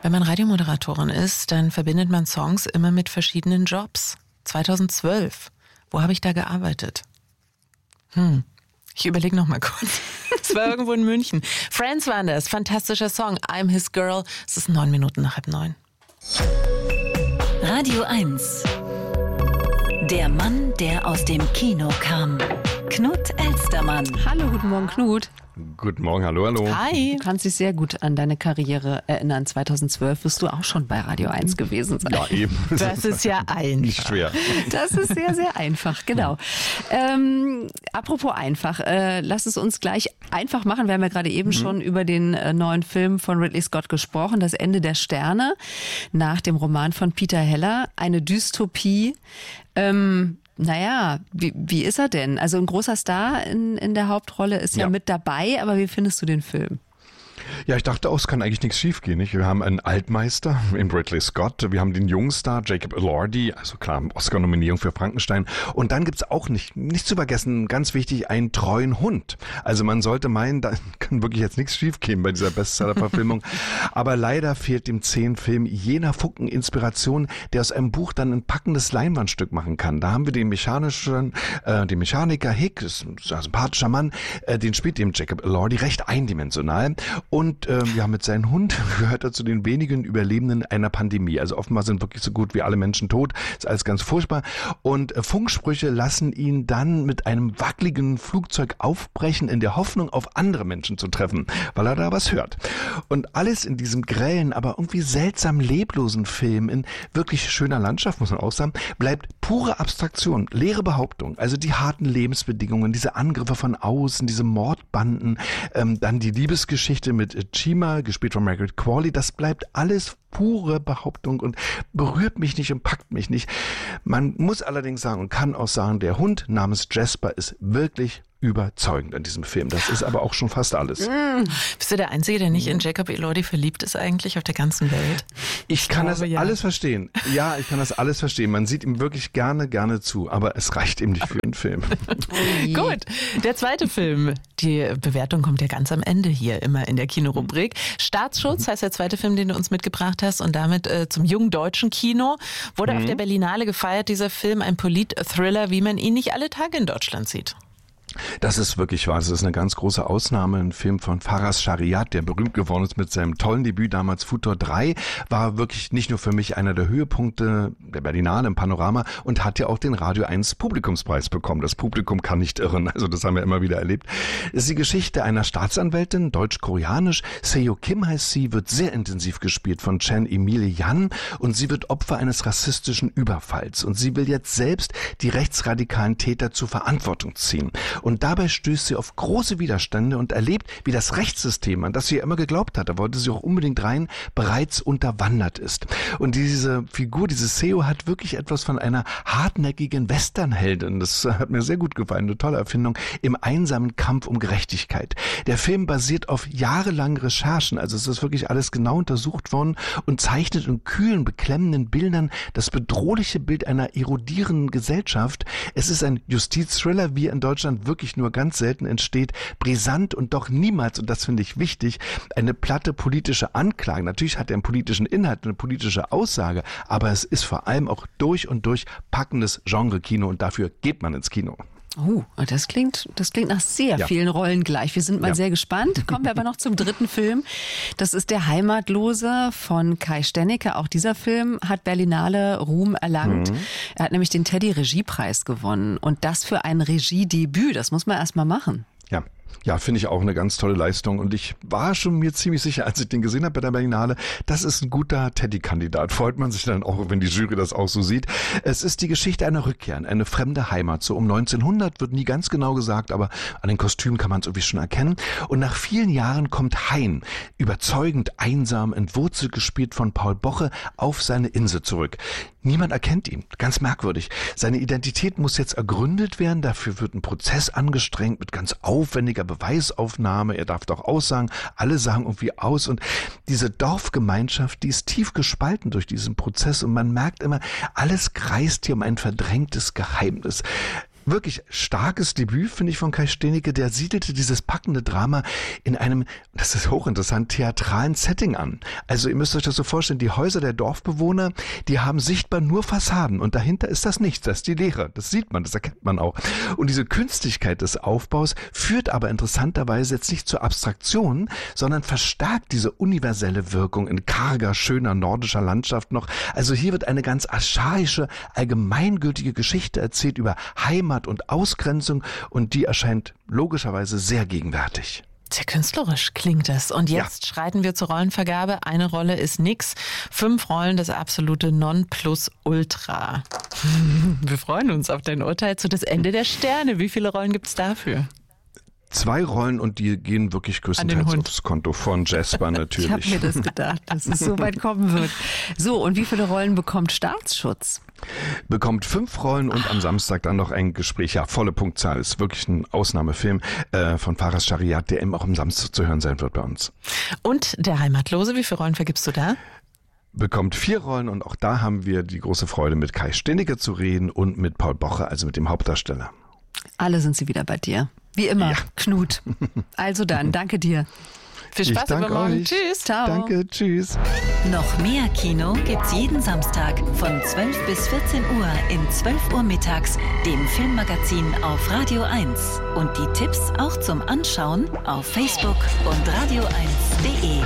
Wenn man Radiomoderatorin ist, dann verbindet man Songs immer mit verschiedenen Jobs. 2012, wo habe ich da gearbeitet? Ich überlege noch mal kurz. Es war irgendwo in München. Friends waren das, fantastischer Song. I'm His Girl. Es ist 9 Minuten nach 8:30. Radio 1. Der Mann, der aus dem Kino kam. Knut Elstermann. Hallo, guten Morgen, Knut. Guten Morgen, hallo. Hi. Du kannst dich sehr gut an deine Karriere erinnern. 2012 wirst du auch schon bei Radio 1 gewesen sein. Ja, eben. Das ist ja einfach. Nicht schwer. Das ist sehr, sehr einfach, genau. Apropos einfach, lass es uns gleich einfach machen. Wir haben ja gerade eben schon über den neuen Film von Ridley Scott gesprochen, Das Ende der Sterne, nach dem Roman von Peter Heller, eine Dystopie. Naja, wie ist er denn? Also ein großer Star in der Hauptrolle ist ja mit dabei, aber wie findest du den Film? Ja, ich dachte auch, es kann eigentlich nichts schiefgehen, nicht? Wir haben einen Altmeister in Ridley Scott, wir haben den Jungstar Jacob Elordi, also klar, Oscar-Nominierung für Frankenstein. Und dann gibt's auch nicht zu vergessen, ganz wichtig, einen treuen Hund. Also man sollte meinen, da kann wirklich jetzt nichts schiefgehen bei dieser Bestseller-Verfilmung. Aber leider fehlt dem 10 Film jener Funken Inspiration, der aus einem Buch dann ein packendes Leinwandstück machen kann. Da haben wir den Mechaniker Hick, ist ein sympathischer Mann, den spielt dem Jacob Elordi recht eindimensional. Und mit seinem Hund gehört er zu den wenigen Überlebenden einer Pandemie. Also offenbar sind wirklich so gut wie alle Menschen tot. Ist alles ganz furchtbar. Und Funksprüche lassen ihn dann mit einem wackeligen Flugzeug aufbrechen, in der Hoffnung, auf andere Menschen zu treffen, weil er da was hört. Und alles in diesem grellen, aber irgendwie seltsam leblosen Film, in wirklich schöner Landschaft, muss man auch sagen, bleibt pure Abstraktion, leere Behauptung. Also die harten Lebensbedingungen, diese Angriffe von außen, diese Mordbanden, dann die Liebesgeschichte mit Chima, gespielt von Margaret Qualley, das bleibt alles pure Behauptung und berührt mich nicht und packt mich nicht. Man muss allerdings sagen und kann auch sagen, der Hund namens Jasper ist wirklich überzeugend in diesem Film. Das ist aber auch schon fast alles. Bist du der Einzige, der nicht in Jacob Elordi verliebt ist eigentlich auf der ganzen Welt? Ich kann das alles verstehen. Ja, ich kann das alles verstehen. Man sieht ihm wirklich gerne zu, aber es reicht ihm nicht für den Film. Gut, der zweite Film. Die Bewertung kommt ja ganz am Ende hier immer in der Kinorubrik. Staatsschutz heißt der zweite Film, den du uns mitgebracht hast und damit zum jungen deutschen Kino. Wurde auf der Berlinale gefeiert, dieser Film, ein Polit-Thriller, wie man ihn nicht alle Tage in Deutschland sieht. Das ist wirklich wahr. Das ist eine ganz große Ausnahme. Ein Film von Faraz Shariat, der berühmt geworden ist mit seinem tollen Debüt damals Futur 3, war wirklich nicht nur für mich einer der Höhepunkte der Berlinale im Panorama und hat ja auch den Radio 1 Publikumspreis bekommen. Das Publikum kann nicht irren. Also das haben wir immer wieder erlebt. Es ist die Geschichte einer Staatsanwältin, deutsch-koreanisch. Seo Kim heißt sie, wird sehr intensiv gespielt von Chen Emile Yan und sie wird Opfer eines rassistischen Überfalls. Und sie will jetzt selbst die rechtsradikalen Täter zur Verantwortung ziehen. Und dabei stößt sie auf große Widerstände und erlebt, wie das Rechtssystem, an das sie ja immer geglaubt hatte, wollte sie auch unbedingt rein, bereits unterwandert ist. Und diese Figur, diese Seo, hat wirklich etwas von einer hartnäckigen Westernheldin. Das hat mir sehr gut gefallen, eine tolle Erfindung, im einsamen Kampf um Gerechtigkeit. Der Film basiert auf jahrelangen Recherchen, also es ist wirklich alles genau untersucht worden und zeichnet in kühlen, beklemmenden Bildern das bedrohliche Bild einer erodierenden Gesellschaft. Es ist ein Justizthriller, wie in Deutschland wirklich nur ganz selten entsteht, brisant und doch niemals, und das finde ich wichtig, eine platte politische Anklage. Natürlich hat er einen politischen Inhalt, eine politische Aussage, aber es ist vor allem auch durch und durch packendes Genre-Kino und dafür geht man ins Kino. Oh, das klingt nach sehr vielen Rollen gleich. Wir sind mal sehr gespannt. Kommen wir aber noch zum dritten Film. Das ist Der Heimatlose von Kai Stennecke. Auch dieser Film hat Berlinale Ruhm erlangt. Er hat nämlich den Teddy-Regiepreis gewonnen. Und das für ein Regiedebüt. Das muss man erst mal machen. Ja, finde ich auch eine ganz tolle Leistung und ich war schon mir ziemlich sicher, als ich den gesehen habe bei der Berlinale, das ist ein guter Teddy-Kandidat. Freut man sich dann auch, wenn die Jury das auch so sieht. Es ist die Geschichte einer Rückkehr in eine fremde Heimat. So um 1900 wird nie ganz genau gesagt, aber an den Kostümen kann man es irgendwie schon erkennen. Und nach vielen Jahren kommt Hein, überzeugend einsam, entwurzelt gespielt von Paul Boche, auf seine Insel zurück. Niemand erkennt ihn. Ganz merkwürdig. Seine Identität muss jetzt ergründet werden. Dafür wird ein Prozess angestrengt mit ganz aufwendiger Beweisaufnahme. Er darf doch aussagen. Alle sagen irgendwie aus. Und diese Dorfgemeinschaft, die ist tief gespalten durch diesen Prozess. Und man merkt immer, alles kreist hier um ein verdrängtes Geheimnis. wirklich starkes Debüt, finde ich, von Kai Steenicke. Der siedelte dieses packende Drama in einem, das ist hochinteressant, theatralen Setting an. Also ihr müsst euch das so vorstellen, die Häuser der Dorfbewohner, die haben sichtbar nur Fassaden und dahinter ist das nichts, das ist die Leere. Das sieht man, das erkennt man auch. Und diese Künstlichkeit des Aufbaus führt aber interessanterweise jetzt nicht zur Abstraktion, sondern verstärkt diese universelle Wirkung in karger, schöner nordischer Landschaft noch. Also hier wird eine ganz archaische, allgemeingültige Geschichte erzählt über Heimat und Ausgrenzung und die erscheint logischerweise sehr gegenwärtig. Sehr künstlerisch klingt es. Und jetzt schreiten wir zur Rollenvergabe. Eine Rolle ist nix. 5 Rollen, das absolute Nonplusultra. Wir freuen uns auf dein Urteil zu Das Ende der Sterne. Wie viele Rollen gibt es dafür? 2 Rollen und die gehen wirklich größtenteils aufs Konto von Jasper natürlich. Ich habe mir das gedacht, dass es so weit kommen wird. So, und wie viele Rollen bekommt Staatsschutz? Bekommt 5 Rollen und am Samstag dann noch ein Gespräch. Ja, volle Punktzahl. Ist wirklich ein Ausnahmefilm von Faras Shariat, der eben auch am Samstag zu hören sein wird bei uns. Und Der Heimatlose, wie viele Rollen vergibst du da? Bekommt 4 Rollen und auch da haben wir die große Freude, mit Kai Steenicke zu reden und mit Paul Boche, also mit dem Hauptdarsteller. Alle sind sie wieder bei dir. Wie immer, Knut. Also dann, danke dir. Viel Spaß übermorgen. Tschüss. Ciao. Danke, tschüss. Noch mehr Kino gibt's jeden Samstag von 12 bis 14 Uhr in 12 Uhr mittags, dem Filmmagazin auf Radio 1. Und die Tipps auch zum Anschauen auf Facebook und radio1.de.